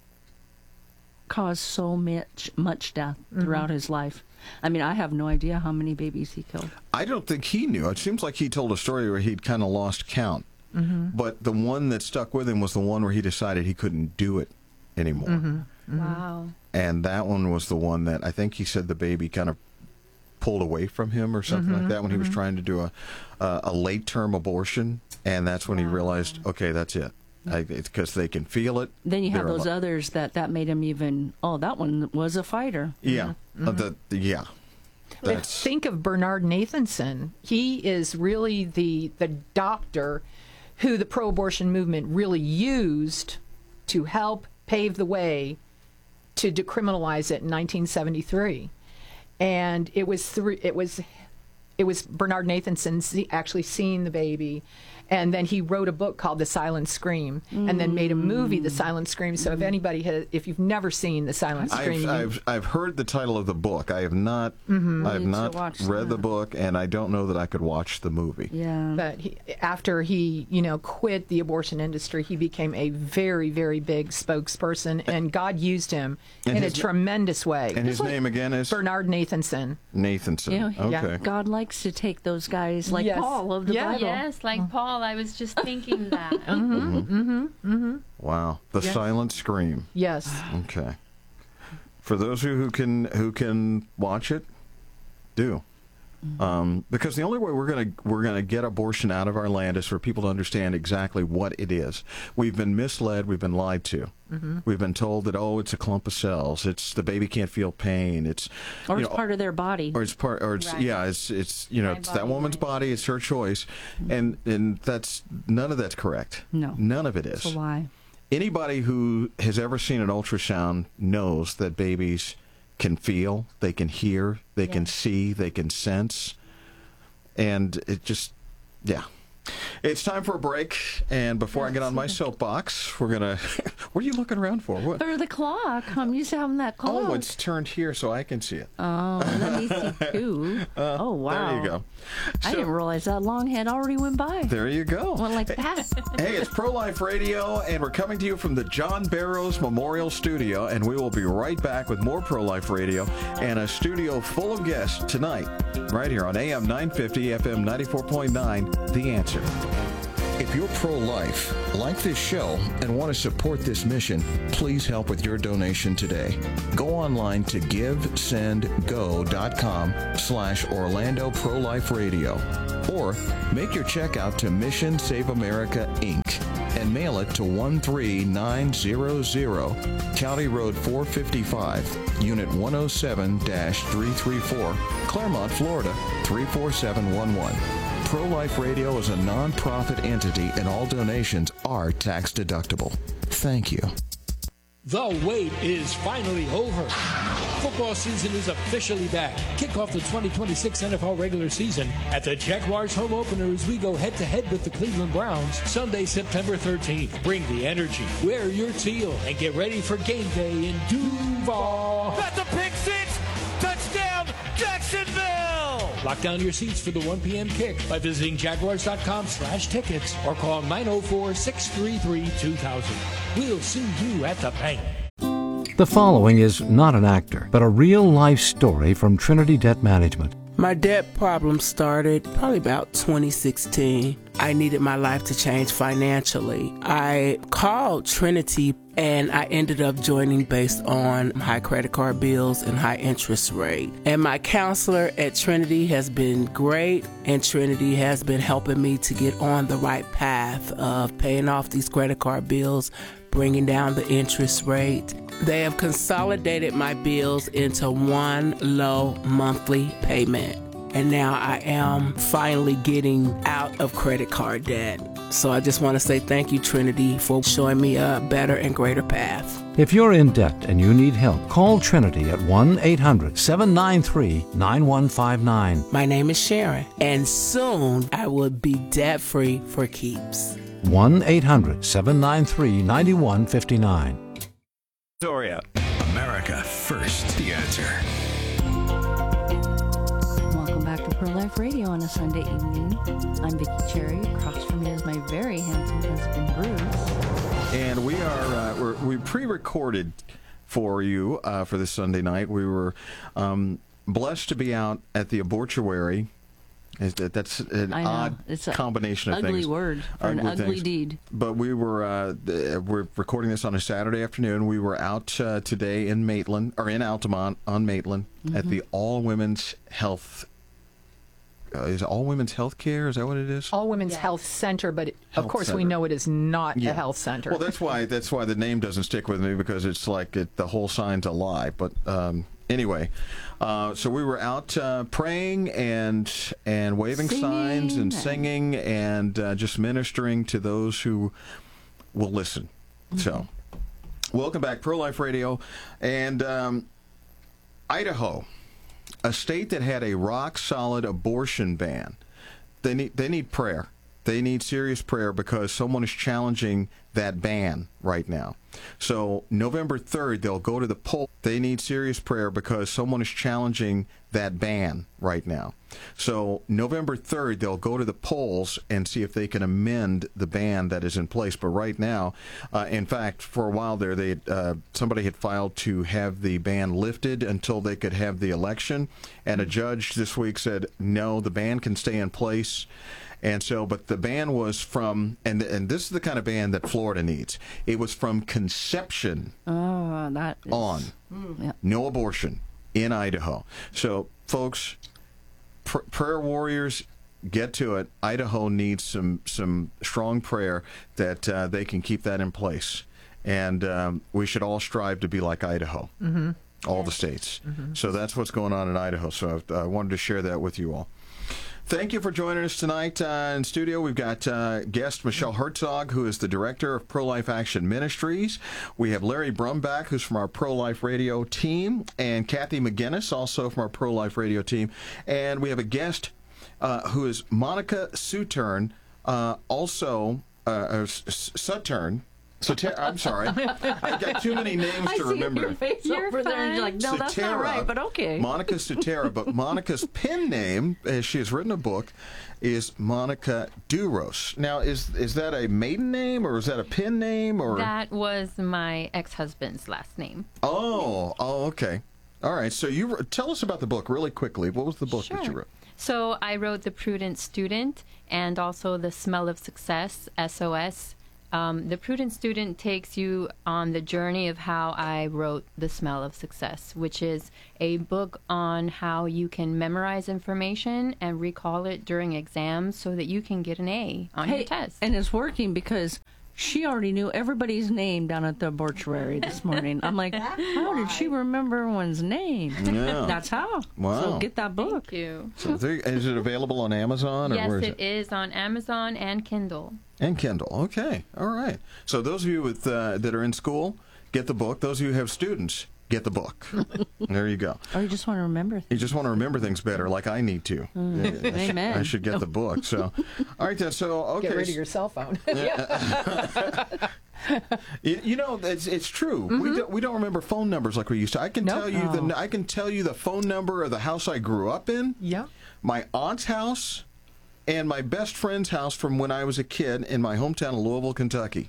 caused so much much death throughout his life. I mean, I have no idea how many babies he killed. I don't think he knew. It seems like he told a story where he'd kind of lost count. Mm-hmm. But the one that stuck with him was the one where he decided he couldn't do it anymore. Mm-hmm. Wow. And that one was the one that I think he said the baby kind of pulled away from him or something Mm-hmm. like that when he was trying to do a a, a late term abortion, and that's when he realized, okay, that's it. I, it's because they can feel it. Then you have They're those alo- others that that made him even. Oh, that one was a fighter. Yeah, Mm-hmm. uh, the, the yeah. But That's think of Bernard Nathanson. He is really the the doctor who the pro-abortion movement really used to help pave the way to decriminalize it in nineteen seventy-three. And it was three, it was it was Bernard Nathanson see, actually seeing the baby, and then he wrote a book called The Silent Scream, and then made a movie, The Silent Scream. So if anybody has, if you've never seen The Silent Scream, I've, I've I've heard the title of the book. I have not Mhm. I have Need to not watch read the that. book, and I don't know that I could watch the movie. Yeah. But he, after he, you know, quit the abortion industry, he became a very, very big spokesperson, and God used him And in a his- tremendous way. And his name again is Bernard Nathanson. Nathanson. You know, okay. God likes to take those guys like Yes. Paul of the Yeah. Bible. Yes, like Paul. I was just thinking that. Mm-hmm, mm-hmm, mm-hmm. Wow. The Yes. Silent Scream. Yes. Okay. For those who, who can who can watch it, do. Um, because the only way we're going to we're going to get abortion out of our land is for people to understand exactly what it is. We've been misled. We've been lied to. Mm-hmm. We've been told that, oh, it's a clump of cells. It's the baby can't feel pain. It's Or you it's know, part of their body. or it's part, or it's Right. yeah, it's it's you know, My it's that body, woman's body. It's her choice, and and that's none of that's correct. No. None of it is. It's a lie. Anybody who has ever seen an ultrasound knows that babies can feel, they can hear, they can see, they can sense, and it just, yeah. It's time for a break, and before I get on my soapbox, we're gonna. What are you looking around for? What? For the clock. I'm used to having that clock. Oh, it's turned here so I can see it. Oh, let me see too. Uh, oh, wow. There you go. I So- didn't realize that long head already went by. There you go. Went like that. Hey, it's Pro Life Radio, and we're coming to you from the John Barrows Memorial Studio, and we will be right back with more Pro Life Radio and a studio full of guests tonight, right here on A M nine fifty, F M ninety-four point nine, The Answer. If you're pro-life, like this show, and want to support this mission, please help with your donation today. Go online to givesendgo.com slash Orlando Pro-Life Radio, or make your check out to Mission Save America, Incorporated, and mail it to one three nine zero zero, County Road four fifty-five, Unit one oh seven dash three thirty-four, Claremont, Florida three four seven one one. Pro-Life Radio is a non-profit entity, and all donations are tax-deductible. Thank you. The wait is finally over. Football season is officially back. Kick off the twenty twenty-six N F L regular season at the Jaguars home opener as we go head-to-head with the Cleveland Browns Sunday, September thirteenth. Bring the energy, wear your teal, and get ready for game day in Duval. That's a pick six! Touchdown, Jacksonville! Lock down your seats for the one p.m. kick by visiting jaguars.com slash tickets or call nine oh four, six three three, two thousand. We'll see you at the bank. The following is not an actor, but a real-life story from Trinity Debt Management. My debt problem started probably about twenty sixteen. I needed my life to change financially. I called Trinity and I ended up joining based on high credit card bills and high interest rate. And my counselor at Trinity has been great, and Trinity has been helping me to get on the right path of paying off these credit card bills, bringing down the interest rate. They have consolidated my bills into one low monthly payment. And now I am finally getting out of credit card debt. So I just want to say thank you, Trinity, for showing me a better and greater path. If you're in debt and you need help, call Trinity at one eight hundred, seven nine three, nine one five nine. My name is Sharon, and soon I will be debt-free for keeps. one eight hundred, seven nine three, nine one five nine. Victoria. America First. The Answer. Welcome back to Pro Life Radio on a Sunday evening. I'm Vicki Cherry. Across from me is my very handsome husband, Bruce. And we are uh, we're, we pre-recorded for you uh, for this Sunday night. We were um, blessed to be out at the abortuary. Is that, that's an I know. odd It's a combination of ugly things. word for an ugly things. deed. But we were uh, th- we're recording this on a Saturday afternoon. We were out uh, today in Maitland, or in Altamont on Maitland, Mm-hmm. at the All Women's Health. Uh, is it All Women's Health Care? Is that what it is? All Women's Health Center, but it, Health of course we Center. know it is not Yeah. a health center. Well, that's why that's why the name doesn't stick with me, because it's like it, the whole sign's a lie. But um, anyway, uh, so we were out uh, praying and and waving Singing signs and and- singing and uh, just ministering to those who will listen. So, welcome back, Pro Life Radio, and um, Idaho, a state that had a rock solid abortion ban. They need they need prayer. They need serious prayer because someone is challenging that ban right now. So November third, they'll go to the poll. They need serious prayer because someone is challenging that ban right now. So November third, they'll go to the polls and see if they can amend the ban that is in place. But right now, uh, in fact, for a while there, they uh, somebody had filed to have the ban lifted until they could have the election. And a judge this week said, no, the ban can stay in place. And so, but the ban was from, and and this is the kind of ban that Florida needs. It was from conception Oh, that is, on. Mm. Yeah. No abortion in Idaho. So, folks, pr- prayer warriors, get to it. Idaho needs some some strong prayer that uh, they can keep that in place. And um, we should all strive to be like Idaho, Mm-hmm. all yes. the states. Mm-hmm. So that's what's going on in Idaho. So I uh, wanted to share that with you all. Thank you for joining us tonight uh, in studio. We've got uh, guest Michelle Herzog, who is the director of Pro-Life Action Ministries. We have Larry Brumback, who's from our Pro-Life Radio team, and Kathy McGinnis, also from our Pro-Life Radio team. And we have a guest uh, who is Monica Sutturn, uh, also uh, uh, Sutturn. So ter- I'm sorry, I've got too many names I to see remember. Your face You're over there, and you're like, no, that's not right, but okay. Monica Sutera, but Monica's pen name, as she has written a book, is Monica Duros. Now, is is that a maiden name, or is that a pen name, or That was my ex-husband's last name. Oh, oh, okay, all right. So you tell us about the book really quickly. What was the book Sure. that you wrote? So I wrote The Prudent Student and also The Smell of Success, S O S. Um, the Prudent Student takes you on the journey of how I wrote The Smell of Success, which is a book on how you can memorize information and recall it during exams so that you can get an A on Hey, your test. And it's working because she already knew everybody's name down at the mortuary this morning. I'm like, how did she remember everyone's name? Yeah. That's how. Wow. So get that book. Thank you. So there, is it available on Amazon, or Yes, where is it is on Amazon and Kindle. And Kindle. Okay. All right. So those of you with uh, that are in school, get the book. Those of you who have students, get the book. There you go. Or you just want to remember things. You just want to remember things better, like I need to. Mm. Yeah, I, Amen. I should get the book. So, all right then. So, okay. Get rid of your cell phone. you, you know, it's it's true. Mm-hmm. We don't we don't remember phone numbers like we used to. I can Nope. tell you Oh. the I can tell you the phone number of the house I grew up in. Yeah. My aunt's house, and my best friend's house from when I was a kid in my hometown of Louisville, Kentucky.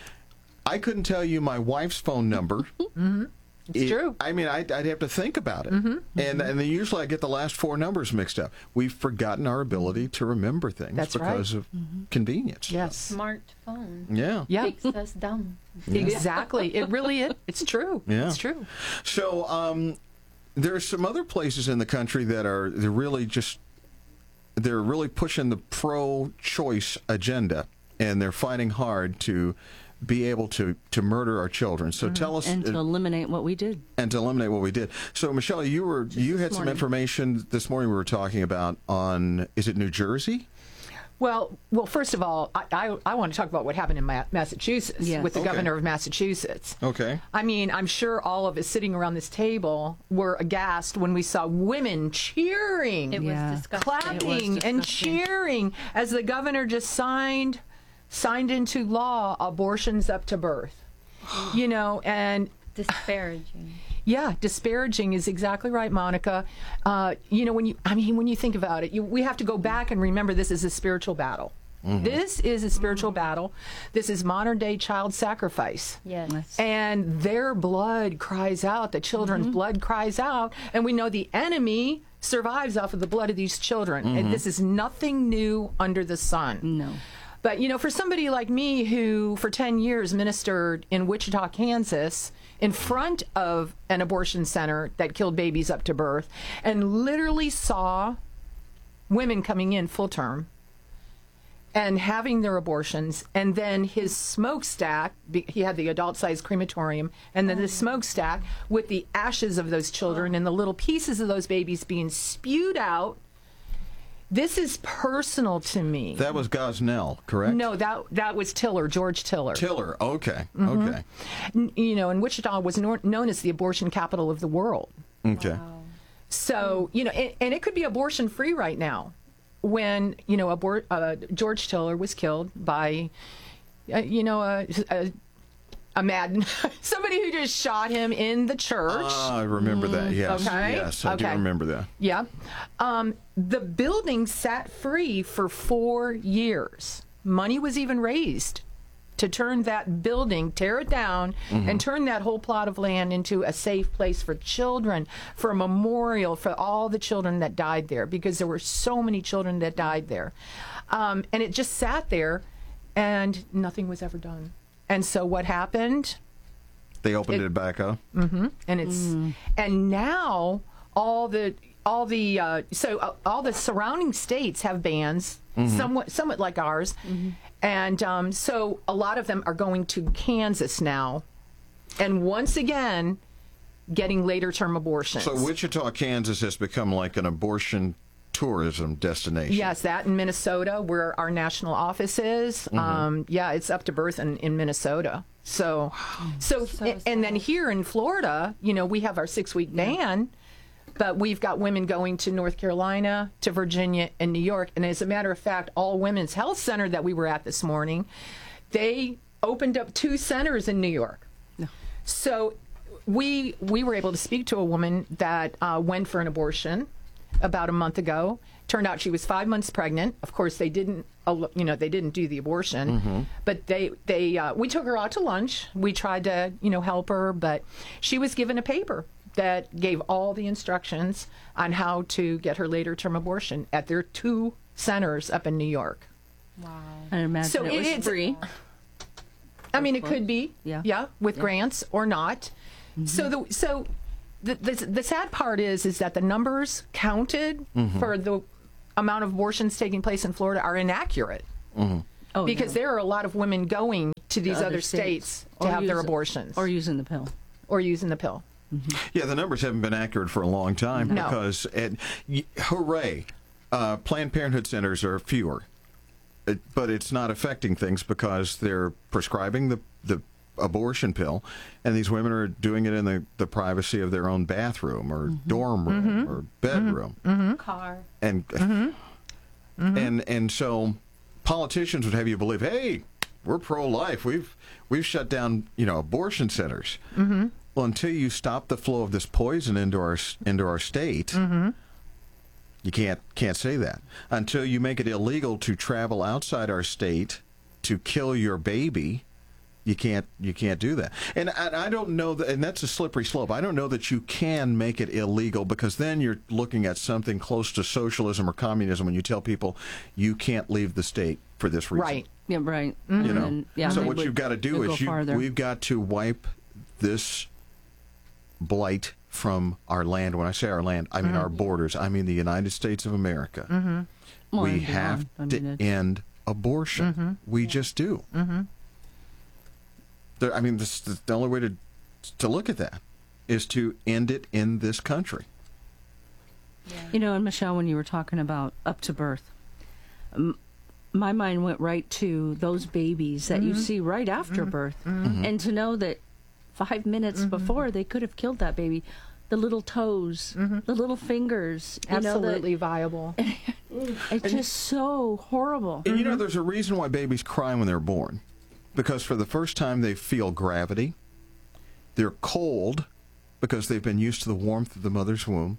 I couldn't tell you my wife's phone number. Mm-hmm. It's It- true. I mean, I'd, I'd have to think about it. Mhm, And and then usually I get the last four numbers mixed up. We've forgotten our ability to remember things That's right. because of convenience. Yes. Smartphone. Yeah. Yeah. Makes us dumb. Exactly. It really is. It's true. Yeah. It's true. So um, there are some other places in the country that are they're really just they're really pushing the pro-choice agenda, and they're fighting hard to be able to, to murder our children. So tell us And to uh, eliminate what we did. and to eliminate what we did. So Michelle, you were you had this some morning. information this morning we were talking about on is it New Jersey? Well, well, first of all, I, I, I want to talk about what happened in Ma- Massachusetts Yes. with the Okay. governor of Massachusetts. Okay. I mean, I'm sure all of us sitting around this table were aghast when we saw women cheering, It Yeah. was disgusting. clapping, It was and disgusting. cheering as the governor just signed signed into law abortions up to birth. You know, and Disparaging. yeah, disparaging is exactly right, Monica. Uh, you know, when you, I mean, when you think about it, you, we have to go back and remember this is a spiritual battle. This is a spiritual battle. This is modern day child sacrifice. Yes. And their blood cries out, the children's blood cries out, and we know the enemy survives off of the blood of these children. And this is nothing new under the sun. No. But, you know, for somebody like me who for ten years ministered in Wichita, Kansas, in front of an abortion center that killed babies up to birth, and literally saw women coming in full term and having their abortions, and then his smokestack, be- he had the adult-sized crematorium, and then the smokestack with the ashes of those children and the little pieces of those babies being spewed out. This is personal to me. That was Gosnell, correct? No, that that was Tiller, George Tiller. Tiller. Okay. Mhm. Okay. N- You know, and Wichita was nor- known as the abortion capital of the world. Okay. So, you know, and, and it could be abortion free right now when, you know, abor- uh, George Tiller was killed by, uh, you know, a, a, a mad, somebody who just shot him in the church. Ah, I remember that. Yes. Okay. Yes, I do Okay. remember that. Yeah. Um, the building sat free for four years. Money was even raised to turn that building, tear it down, Mhm. and turn that whole plot of land into a safe place for children, for a memorial for all the children that died there, because there were so many children that died there. Um, and it just sat there, and nothing was ever done. And so what happened? They opened it, It- back up. hmm And it's and now all the all the uh, so uh, all the surrounding states have bans, mm-hmm. somewhat somewhat like ours, mm-hmm. and um, so a lot of them are going to Kansas now, and once again, getting later term abortions. So Wichita, Kansas has become like an abortion tourism destination. Yes, that in Minnesota, where our national office is. Mm-hmm. Um, yeah, it's up to birth in, in Minnesota. So, so, so and then here in Florida, you know, we have our six-week ban, but we've got women going to North Carolina, to Virginia, and New York. And as a matter of fact, All Women's Health Center that we were at this morning, they opened up two centers in New York. No. So we we were able to speak to a woman that uh, went for an abortion about a month ago. Turned out she was five months pregnant. Of course, they didn't, you know, they didn't do the abortion, mm-hmm. but they, they, uh, we took her out to lunch. We tried to, you know, help her, but she was given a paper that gave all the instructions on how to get her later term abortion at their two centers up in New York. Wow. I imagine so it was it's free. I mean, it could be, yeah, yeah, with yeah. grants or not. Mm-hmm. So the so the, the the sad part is is that the numbers counted mm-hmm. for the amount of abortions taking place in Florida are inaccurate. Mm-hmm. Oh, because no. there are a lot of women going to these to other, other states, states to have use, their abortions. Or using the pill. Or using the pill. Mm-hmm. Yeah, the numbers haven't been accurate for a long time no. because, it, hooray, uh, Planned Parenthood centers are fewer. It, but it's not affecting things because they're prescribing the, the abortion pill, and these women are doing it in the, the privacy of their own bathroom or mm-hmm. dorm room mm-hmm. or bedroom. Mm-hmm. Car. And, mm-hmm. Mm-hmm. and and so politicians would have you believe, hey, we're pro-life. We've we've shut down, you know, abortion centers. Mm-hmm. Well, until you stop the flow of this poison into our into our state, mm-hmm. you can't can't say that. Until you make it illegal to travel outside our state to kill your baby, you can't you can't do that. And I, I don't know that, and that's a slippery slope. I don't know that you can make it illegal because then you're looking at something close to socialism or communism when you tell people you can't leave the state for this reason. Right. Yeah. Right. Mm-hmm. You know. And, yeah, so what would, you've got to do is you, we've got to wipe this blight from our land. When I say our land, I mean mm-hmm. our borders. I mean the United States of America. Mm-hmm. Well, we have I mean, to it's... end abortion. Mm-hmm. We just do. Mm-hmm. There, I mean, this, the only way to to look at that is to end it in this country. Yeah. You know, and Michelle, when you were talking about up to birth, um, my mind went right to those babies that mm-hmm. you see right after mm-hmm. birth, mm-hmm. and to know that five minutes mm-hmm. before they could have killed that baby. The little toes, mm-hmm. the little fingers. You Absolutely know, that, viable. It's just so horrible. And you know, there's a reason why babies cry when they're born. Because for the first time they feel gravity. They're cold because they've been used to the warmth of the mother's womb.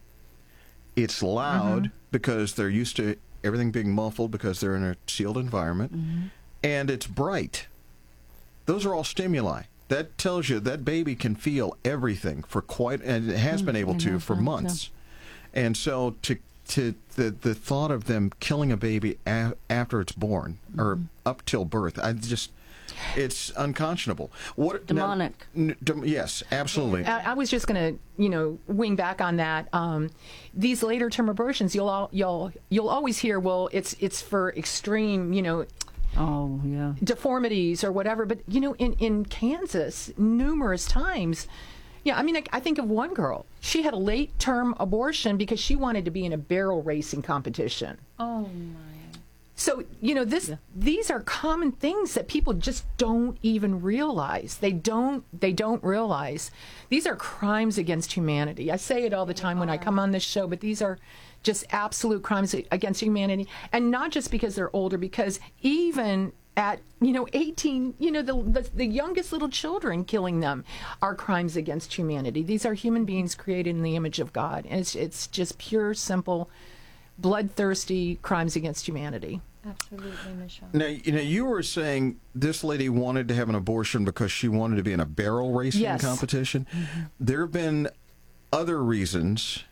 It's loud mm-hmm. because they're used to everything being muffled because they're in a sealed environment. Mm-hmm. And it's bright. Those are all stimuli. That tells you that baby can feel everything for quite, and it has mm-hmm. been able to for months. Yeah. And so to to the the thought of them killing a baby a, after it's born mm-hmm. or up till birth, I just... It's unconscionable. What demonic? Now, dem, yes, absolutely. I, I was just going to, you know, wing back on that. Um, these later term abortions, you'll all, you'll you'll always hear, well, it's it's for extreme, you know, oh yeah, deformities or whatever. But you know, in in Kansas, numerous times. Yeah, I mean, I, I think of one girl. She had a late term abortion because she wanted to be in a barrel racing competition. Oh my. So, you know, this yeah. these are common things that people just don't even realize. They don't they don't realize. These are crimes against humanity. I say it all the time when I come on this show, but these are just absolute crimes against humanity. And not just because they're older, because even at, you know, eighteen, you know, the, the the youngest little children, killing them are crimes against humanity. These are human beings created in the image of God. And it's it's just pure, simple, bloodthirsty crimes against humanity. Absolutely, Michelle. Now, you know, you were saying this lady wanted to have an abortion because she wanted to be in a barrel racing yes. competition. Mm-hmm. There have been other reasons,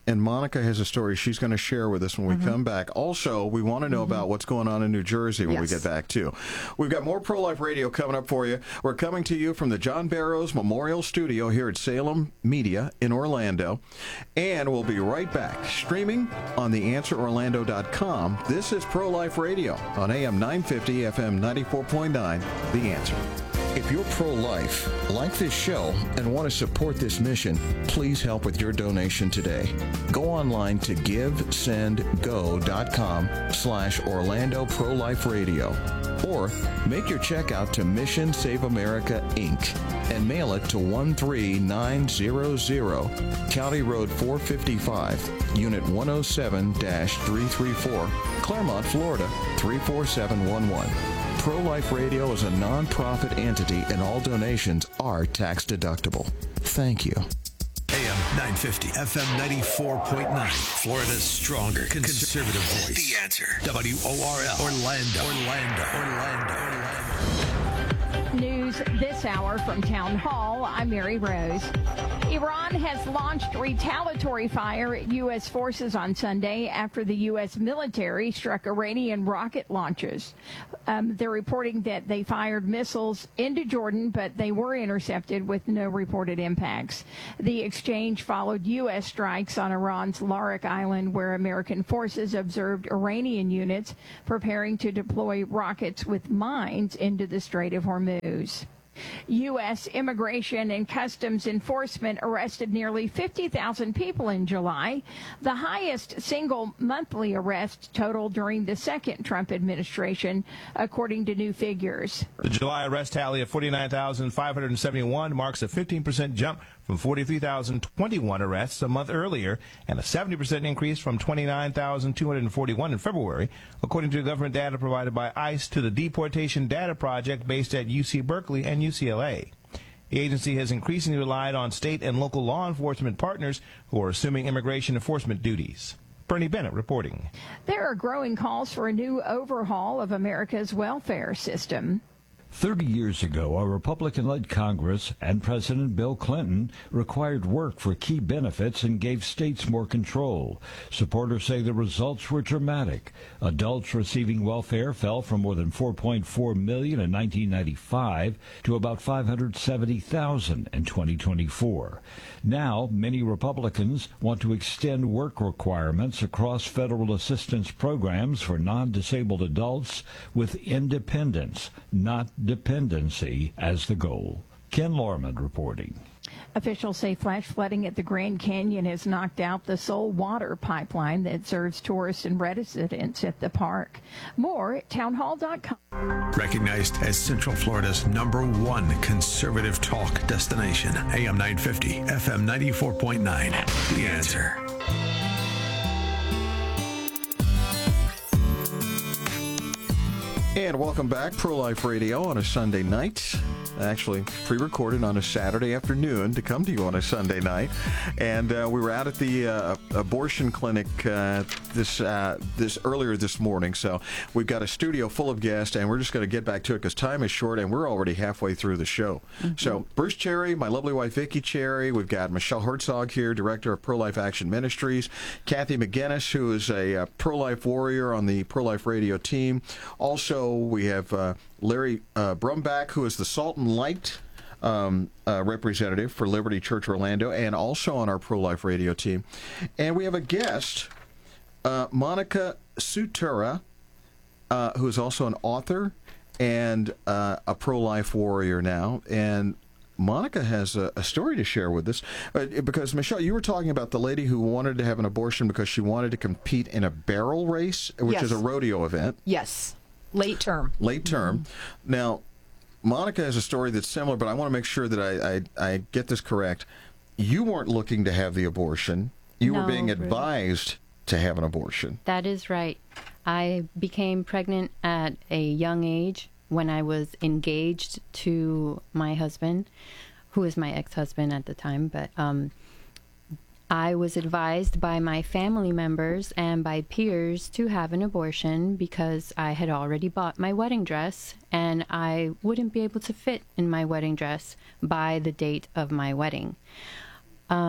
and Monica has a story she's going to share with us when we Mm-hmm. come back. Also, we want to know Mm-hmm. about what's going on in New Jersey when we Yes. get back, too. We've got more Pro-Life Radio coming up for you. We're coming to you from the John Barrows Memorial Studio here at Salem Media in Orlando. And we'll be right back, streaming on the answer orlando dot com. This is Pro-Life Radio on A M nine fifty, F M ninety-four point nine, The Answer. If you're pro-life, like this show, and want to support this mission, please help with your donation today. Go online to givesendgo.com slash Orlando Pro-Life Radio. Or make your check out to Mission Save America, Incorporated and mail it to one three nine zero zero, County Road four fifty-five, Unit one oh seven dash three thirty-four, Claremont, Florida three four seven one one. Pro-Life Radio is a non-profit entity and all donations are tax-deductible. Thank you. A M nine fifty, F M ninety-four point nine, Florida's stronger conservative voice. The Answer. W O R L. Orlando. Orlando. Orlando. Orlando. News this hour from Town Hall. I'm Mary Rose. Iran has launched retaliatory fire at U S forces on Sunday after the U S military struck Iranian rocket launches. Um, they're reporting that they fired missiles into Jordan, but they were intercepted with no reported impacts. The exchange followed U S strikes on Iran's Larak Island, where American forces observed Iranian units preparing to deploy rockets with mines into the Strait of Hormuz. U S Immigration and Customs Enforcement arrested nearly fifty thousand people in July, the highest single monthly arrest total during the second Trump administration, according to new figures. The July arrest tally of forty-nine thousand five hundred seventy-one marks a fifteen percent jump from forty-three thousand twenty-one arrests a month earlier and a seventy percent increase from twenty-nine thousand two hundred forty-one in February, according to government data provided by ICE to the Deportation Data Project based at U C Berkeley and U C L A. The agency has increasingly relied on state and local law enforcement partners who are assuming immigration enforcement duties. Bernie Bennett reporting. There are growing calls for a new overhaul of America's welfare system. Thirty years ago, a Republican-led Congress and President Bill Clinton required work for key benefits and gave states more control. Supporters say the results were dramatic. Adults receiving welfare fell from more than four point four million in nineteen ninety-five to about five hundred seventy thousand in twenty twenty-four. Now, many Republicans want to extend work requirements across federal assistance programs for non-disabled adults with independence, not dependency, as the goal. Ken Lorman reporting. Officials say flash flooding at the Grand Canyon has knocked out the sole water pipeline that serves tourists and residents at the park. More at townhall dot com. Recognized as Central Florida's number one conservative talk destination. A M nine fifty, F M ninety-four point nine. The Answer. And welcome back, Pro-Life Radio on a Sunday night. Actually, pre-recorded on a Saturday afternoon to come to you on a Sunday night. And uh, we were out at the uh, abortion clinic uh, this uh, this earlier this morning. So we've got a studio full of guests, and we're just going to get back to it because time is short, and we're already halfway through the show. Mm-hmm. So Bruce Cherry, my lovely wife Vicki Cherry, we've got Michelle Herzog here, Director of Pro-Life Action Ministries, Kathy McGinnis, who is a uh, pro-life warrior on the Pro-Life Radio team. Also, we have uh, Larry uh, Brumback, who is the Salt and Light um, uh, representative for Liberty Church Orlando, and also on our Pro-Life Radio team. And we have a guest, uh, Monica Sutura, uh, who is also an author and uh, a pro-life warrior now. And Monica has a, a story to share with us. Uh, because, Michelle, you were talking about the lady who wanted to have an abortion because she wanted to compete in a barrel race, which Yes. is a rodeo event. Yes. Late term. Late term. Mm-hmm. Now, Monica has a story that's similar, but I want to make sure that I, I, I get this correct. You weren't looking to have the abortion. You No, were being really. advised to have an abortion. That is right. I became pregnant at a young age when I was engaged to my husband, who is my ex-husband at the time, but um, I was advised by my family members and by peers to have an abortion because I had already bought my wedding dress and I wouldn't be able to fit in my wedding dress by the date of my wedding. Um,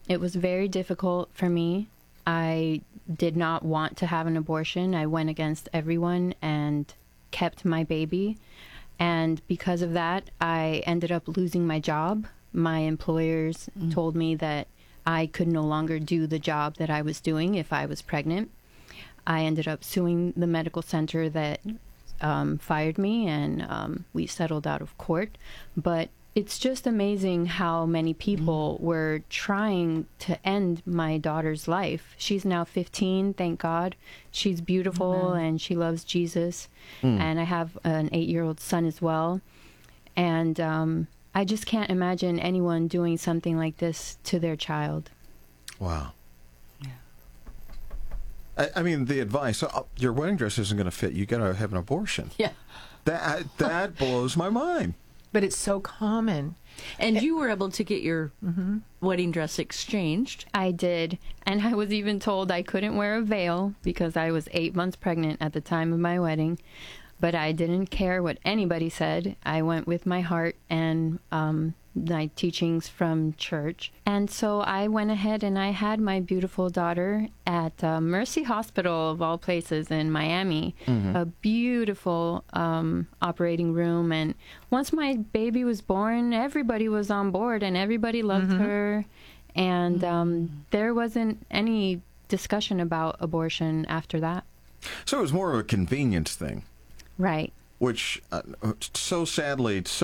It was very difficult for me. I did not want to have an abortion. I went against everyone and kept my baby. And because of that, I ended up losing my job. My employers mm. told me that I could no longer do the job that I was doing if I was pregnant. I ended up suing the medical center that um, fired me, and um, we settled out of court. But it's just amazing how many people mm. were trying to end my daughter's life. She's now fifteen, thank God. She's beautiful Amen. And she loves Jesus. Mm. And I have an eight-year-old son as well. And um, I just can't imagine anyone doing something like this to their child. Wow. Yeah. I, I mean, the advice, uh, your wedding dress isn't going to fit. You got to have an abortion. Yeah. That, that blows my mind. But it's so common. And you were able to get your mm-hmm. wedding dress exchanged. I did. And I was even told I couldn't wear a veil because I was eight months pregnant at the time of my wedding. But I didn't care what anybody said. I went with my heart and um, my teachings from church. And so I went ahead and I had my beautiful daughter at uh, Mercy Hospital, of all places, in Miami. Mm-hmm. A beautiful um, operating room. And once my baby was born, everybody was on board and everybody loved mm-hmm. her. And um, there wasn't any discussion about abortion after that. So it was more of a convenience thing. Right. Which uh, so sadly, so